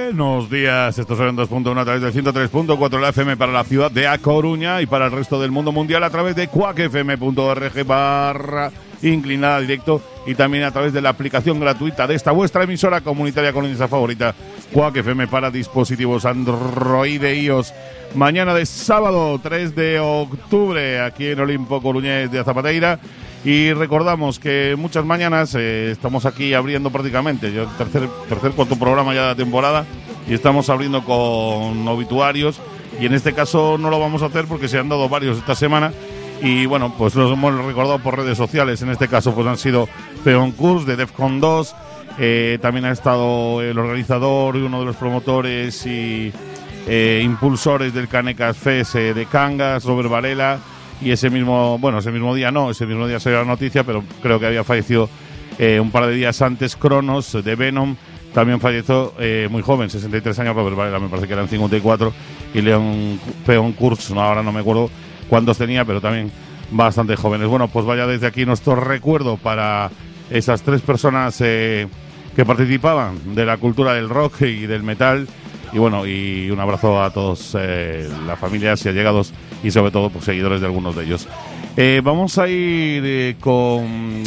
Buenos días, estos son 2.1 a través del 103.4 la FM para la ciudad de A Coruña y para el resto del mundo mundial a través de cuacfm.org/inclinada directo y también a través de la aplicación gratuita de esta vuestra emisora comunitaria coruñesa favorita, Quack FM, para dispositivos Android e iOS. Mañana de sábado 3 de octubre aquí en Olimpo Coruñés de Zapateira. Y recordamos que muchas mañanas estamos aquí abriendo prácticamente el cuarto programa ya de la temporada y estamos abriendo con obituarios, y en este caso no lo vamos a hacer porque se han dado varios esta semana y bueno, pues los hemos recordado por redes sociales. En este caso pues han sido Peón Kurz de Defcon 2, también ha estado el organizador y uno de los promotores y impulsores del Canecas Fest de Cangas, Robert Varela. Y ese mismo día salió la noticia, pero creo que había fallecido un par de días antes Cronos de Venom. También falleció muy joven, 63 años, Robert Varela, me parece que eran 54, y León Peón Kurz, ahora no me acuerdo cuántos tenía, pero también bastante jóvenes. Bueno, pues vaya desde aquí nuestro recuerdo para esas tres personas que participaban de la cultura del rock y del metal. Y bueno, y un abrazo a todos las familias y allegados y sobre todo pues, seguidores de algunos de ellos. Vamos a ir con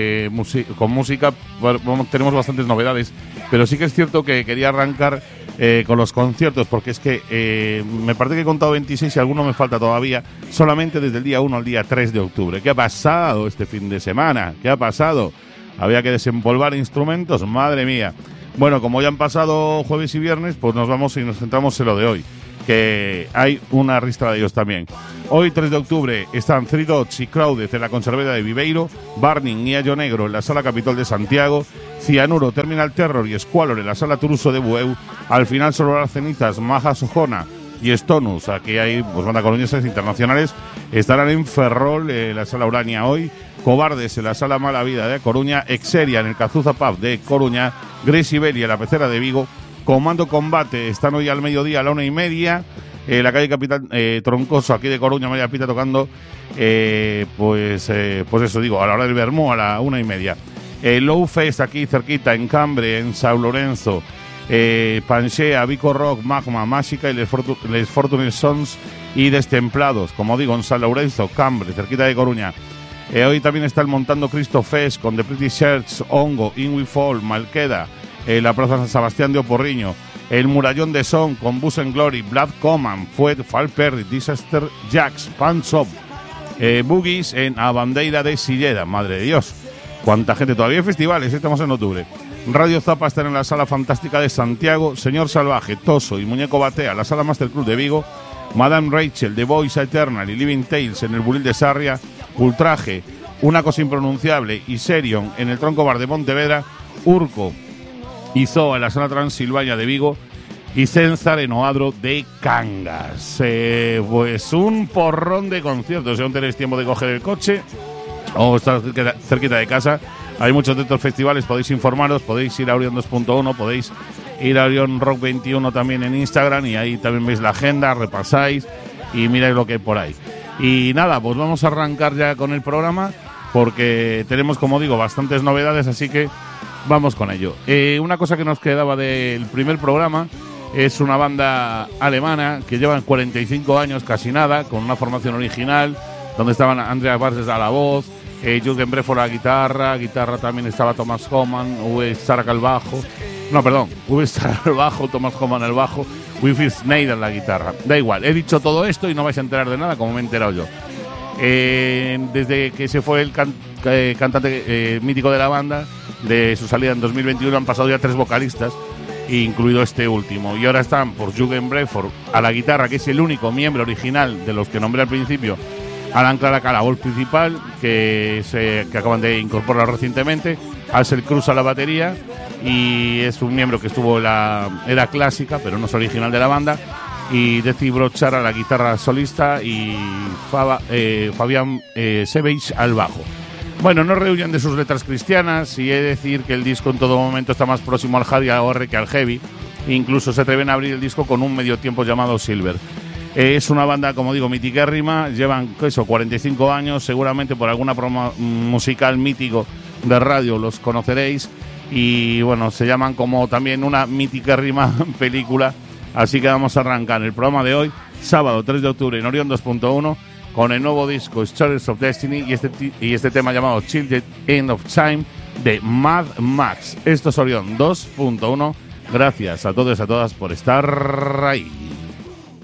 música. Tenemos bastantes novedades, pero sí que es cierto que quería arrancar con los conciertos, porque es que me parece que he contado 26 y alguno me falta todavía, solamente desde el día 1 al día 3 de octubre. ¿Qué ha pasado este fin de semana? ¿Qué ha pasado? Había que desempolvar instrumentos, madre mía. Bueno, como ya han pasado jueves y viernes, pues nos vamos y nos centramos en lo de hoy, que hay una ristra de ellos también. Hoy, 3 de octubre, están Three Dots y Crowded en la Conservera de Viveiro, Burning y Ayo Negro en la Sala Capitol de Santiago, Cianuro, Terminal Terror y Squalor en la Sala Turuso de Bueu, al final solo las cenizas, Maja Sojona y Stonus. Aquí hay pues, bandas coruñesas internacionales, estarán en Ferrol, en la Sala Urania hoy, Cobardes en la Sala Mala Vida de Coruña, Exeria en el Cazuza Pub de Coruña, Gracie Belli en la Pecera de Vigo, Comando Combate están hoy al mediodía a la 1:30, la calle Capitán Troncoso aquí de Coruña, María Pita tocando, pues eso digo, a la hora del Vermú a la 1:30. Low Fest aquí cerquita en Cambre, en Sao Lorenzo, Panchea, Vico Rock, Magma, Mágica y Les Fortunate Sons y Destemplados, como digo, en San Lorenzo, Cambre, cerquita de Coruña. Hoy también está el Montando Cristo Fest con The Pretty Shirts, Hongo, In We Fall, Malqueda, la Plaza San Sebastián de Oporriño, el Murallón de Son con Bus and Glory, Blood Command, Fuet, Fall Perry, Disaster Jacks, Pants Up, Boogies en A Bandeira de Silleda. Madre de Dios, cuánta gente, todavía hay festivales, estamos en octubre. Radio Zapa está en la Sala Fantástica de Santiago, Señor Salvaje, Toso y Muñeco Batea, la Sala Master Club de Vigo, Madame Rachel, The Voice Eternal y Living Tales en el Buril de Sarria, Ultraje, Una Cosa Impronunciable y Serion en el Tronco Bar de Pontevedra, Urco y Zoa en la Sala Transilvania de Vigo y Cenzar en Oadro de Cangas. Pues un porrón de conciertos. Si aún tenéis tiempo de coger el coche o estar cerquita de casa, hay muchos de estos festivales, podéis informaros, podéis ir a Orion 2.1, podéis ir a Orion Rock 21 también en Instagram y ahí también veis la agenda, repasáis y miráis lo que hay por ahí. Y nada, pues vamos a arrancar ya con el programa porque tenemos, como digo, bastantes novedades, así que vamos con ello. Una cosa que nos quedaba del primer programa es una banda alemana que llevan 45 años, casi nada, con una formación original, donde estaban Andreas Barses a la voz, Jürgen Breford a la guitarra también estaba Thomas Homan, Uwe Stark al bajo, Uwe Stark al bajo, Thomas Homan al bajo, Wilfried Schneider en la guitarra. Da igual, he dicho todo esto y no vais a enterar de nada como me he enterado yo. Desde que se fue el cantante mítico de la banda, de su salida en 2021, han pasado ya 3 vocalistas, incluido este último. Y ahora están por Jürgen Breford a la guitarra, que es el único miembro original de los que nombré al principio, Alan Clark a la voz principal, que acaban de incorporar recientemente, Axel Cruz a la batería, y es un miembro que estuvo en la era clásica, pero no es original de la banda, y Deci Brochar a la guitarra solista y Fabián Sebeich al bajo. Bueno, no rehuyen de sus letras cristianas y he de decir que el disco en todo momento está más próximo al hard y al OR que al heavy. Incluso se atreven a abrir el disco con un medio tiempo llamado Silver. Es una banda, como digo, mitiquérrima, llevan 45 años, seguramente por alguna promo musical mítico de radio los conoceréis. y bueno, se llaman como también una mítica película. Así que vamos a arrancar el programa de hoy, sábado 3 de octubre en Orión 2.1, con el nuevo disco Stories of Destiny y este tema llamado Till the End of Time de Mad Max. Esto es Orión 2.1. Gracias a todos y a todas por estar ahí.